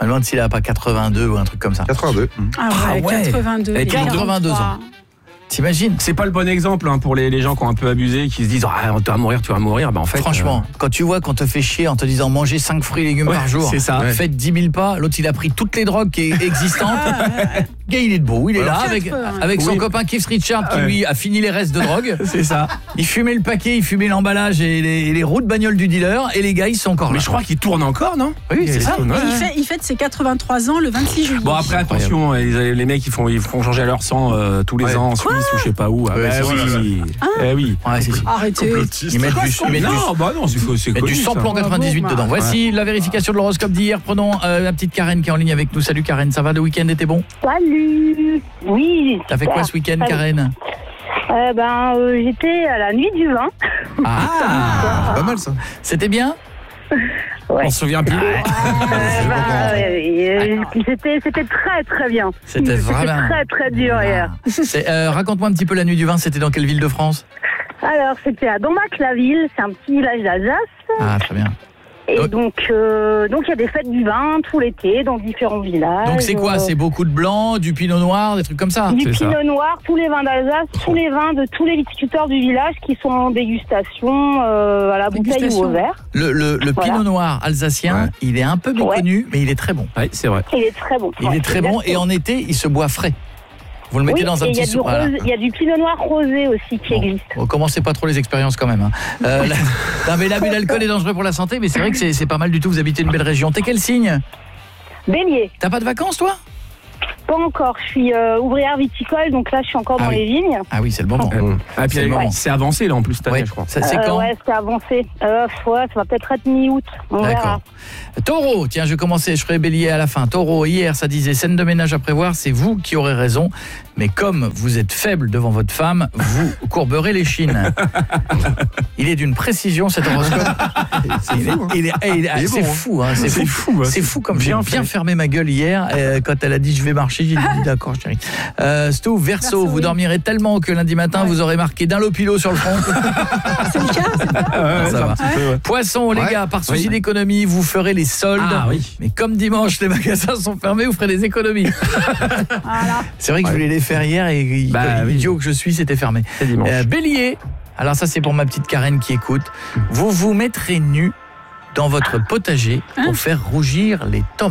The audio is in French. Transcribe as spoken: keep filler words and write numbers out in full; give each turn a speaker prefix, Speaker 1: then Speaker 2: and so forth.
Speaker 1: Je me demande s'il a pas quatre-vingt-deux ou un truc comme ça.
Speaker 2: quatre-vingt-deux.
Speaker 3: Ah ouais,
Speaker 1: Ah ouais.
Speaker 3: quatre-vingt-deux.
Speaker 1: Et
Speaker 3: les
Speaker 1: quatre-vingt-deux ans.
Speaker 3: quarante-trois.
Speaker 1: T'imagines ?
Speaker 4: C'est pas le bon exemple hein, pour les, les gens qui ont un peu abusé, qui se disent ah, tu vas mourir, tu vas mourir. Bah, en fait,
Speaker 1: Franchement,
Speaker 4: euh...
Speaker 1: quand tu vois qu'on te fait chier en te disant manger cinq fruits et légumes
Speaker 4: ouais,
Speaker 1: par jour,
Speaker 4: c'est ça.
Speaker 1: Ouais. Faites dix mille pas, l'autre il a pris toutes les drogues qui est existantes. Le gars il est debout, il est
Speaker 4: Alors,
Speaker 1: là avec,
Speaker 3: peu, hein.
Speaker 1: avec son
Speaker 4: Oui.
Speaker 1: copain Keith Richards qui
Speaker 4: Ouais.
Speaker 1: lui a fini les restes de drogue.
Speaker 4: C'est ça.
Speaker 1: Il fumait le paquet, il fumait l'emballage et les, et les roues de bagnole du dealer et les gars ils sont encore là.
Speaker 4: Mais je crois qu'il tourne encore, non ?
Speaker 1: Oui, c'est ça.
Speaker 3: Et il, fait, il fête ses quatre-vingt-trois ans le vingt-six juillet.
Speaker 4: Bon après attention, les, les mecs ils font ils font changer leur sang euh, tous les
Speaker 1: Ouais.
Speaker 4: ans en Suisse ou je sais pas où. Ah,
Speaker 2: Ouais,
Speaker 4: bah,
Speaker 2: c'est
Speaker 4: oui. Eh oui.
Speaker 1: Ouais, c'est ça.
Speaker 3: Arrêtez.
Speaker 1: Ils mettent du, ils mettent du,
Speaker 4: Non, bah non, c'est c'est
Speaker 1: ils mettent du
Speaker 4: connu, ça.
Speaker 1: samplon quatre-vingt-dix-huit
Speaker 3: Ah bon,
Speaker 1: dedans.
Speaker 3: bah.
Speaker 1: Voici la vérification de l'horoscope d'hier. Prenons euh, la petite Karen qui est en ligne avec nous. Salut Karen, ça va, le week-end était bon ?
Speaker 5: Salut. Oui.
Speaker 1: T'as fait quoi ce week-end
Speaker 5: Salut.
Speaker 1: Karen ?
Speaker 5: euh, Ben, euh, j'étais à la nuit du vin.
Speaker 1: Ah,
Speaker 2: C'est pas mal ça.
Speaker 1: c'était bien ?
Speaker 5: Ouais.
Speaker 4: On se souvient plus.
Speaker 5: Euh, ben, euh, euh, c'était, c'était très très bien.
Speaker 1: C'était vraiment-
Speaker 5: très très dur hier.
Speaker 1: C'est, euh, raconte-moi un petit peu la nuit du vin, c'était dans quelle ville de France ?
Speaker 5: Alors, c'était à Dombac-la-Ville, c'est un petit village d'Alsace.
Speaker 1: Ah, très bien.
Speaker 5: Et
Speaker 1: Donc-
Speaker 5: donc, euh, donc il y a des fêtes du vin tout l'été dans différents villages.
Speaker 1: Donc c'est quoi ?
Speaker 5: Euh,
Speaker 1: C'est beaucoup de blanc, du pinot noir, des trucs comme ça ?
Speaker 5: Du
Speaker 4: c'est ça.
Speaker 5: pinot noir, tous les vins d'Alsace, tous les vins de tous les viticulteurs du village qui sont en dégustation euh, à la bouteille ou
Speaker 3: Dégustation.
Speaker 5: au verre.
Speaker 1: Le, le, le
Speaker 5: Voilà.
Speaker 1: pinot noir alsacien,
Speaker 2: Ouais.
Speaker 1: il est un peu méconnu, mais il est très bon.
Speaker 4: Ouais, c'est vrai.
Speaker 5: Il est très bon.
Speaker 1: Il
Speaker 5: Ouais,
Speaker 1: est très bon et en été, il se boit frais. Vous le mettez
Speaker 5: oui,
Speaker 1: dans un
Speaker 5: et il y, a
Speaker 1: petit
Speaker 5: du
Speaker 1: sou- voilà.
Speaker 5: rose- il y a du pinot noir rosé aussi qui
Speaker 1: Bon.
Speaker 5: existe.
Speaker 1: Bon, commencez pas trop les expériences quand même. Hein. Euh, la- non, mais l'abus d'alcool est dangereux pour la santé, mais c'est vrai que c'est c'est pas mal du tout. Vous habitez une belle région. T'es quel signe ?
Speaker 5: Bélier,
Speaker 1: T'as pas de vacances, toi ?
Speaker 5: pas encore. Je suis euh, ouvrière viticole, donc là je suis encore
Speaker 1: Ah
Speaker 5: dans
Speaker 1: oui.
Speaker 5: les vignes.
Speaker 1: Ah oui, c'est le moment.
Speaker 4: Euh, ah, puis
Speaker 1: C'est le moment.
Speaker 4: c'est avancé là en plus cette année,
Speaker 1: Ouais.
Speaker 4: je crois.
Speaker 1: Ça, c'est
Speaker 5: Euh,
Speaker 1: quand ?
Speaker 5: ouais, c'est avancé. Euh, ouais, ça va peut-être être mi-août. On verra.
Speaker 1: D'accord. Taureau, tiens, je vais commencer, je ferai bélier à la fin. Taureau, hier, ça disait scène de ménage à prévoir, c'est vous qui aurez raison. Mais comme vous êtes faible devant votre femme, vous courberez les chines. Il est d'une précision, cet horoscope.
Speaker 2: C'est
Speaker 1: Il est,
Speaker 2: fou, hein.
Speaker 1: il est- il est-
Speaker 2: Il est
Speaker 1: c'est
Speaker 2: bon, hein.
Speaker 1: fou, hein, c'est
Speaker 4: C'est
Speaker 1: fou.
Speaker 4: fou, hein.
Speaker 1: C'est fou comme j'ai
Speaker 4: Bien
Speaker 1: bien
Speaker 4: fait.
Speaker 1: fermé ma gueule hier euh, quand elle a dit je vais marcher. J'ai dit d'accord, chérie. Euh, Stu, Verseau,
Speaker 3: Verseau,
Speaker 1: vous
Speaker 3: oui.
Speaker 1: dormirez tellement que lundi matin
Speaker 3: Ouais.
Speaker 1: vous aurez marqué d'un lopilo sur le front.
Speaker 3: C'est le cas, c'est ça.
Speaker 4: Ah, ouais,
Speaker 1: Ça
Speaker 4: c'est un
Speaker 1: va.
Speaker 4: petit peu, ouais.
Speaker 1: Poisson, les
Speaker 2: Ouais.
Speaker 1: gars, par souci
Speaker 4: Oui.
Speaker 1: d'économie, vous ferez les soldes.
Speaker 4: Ah oui.
Speaker 1: Mais comme dimanche, les magasins sont fermés, vous ferez des économies.
Speaker 3: Voilà.
Speaker 1: C'est vrai que je voulais les faire hier et
Speaker 4: Bah,
Speaker 1: comme
Speaker 4: oui.
Speaker 1: idiot que je suis, c'était fermé.
Speaker 4: C'est dimanche.
Speaker 1: Euh, Bélier, alors ça c'est pour ma petite Karen qui écoute. Vous vous mettrez nu dans votre potager pour faire rougir les tomates.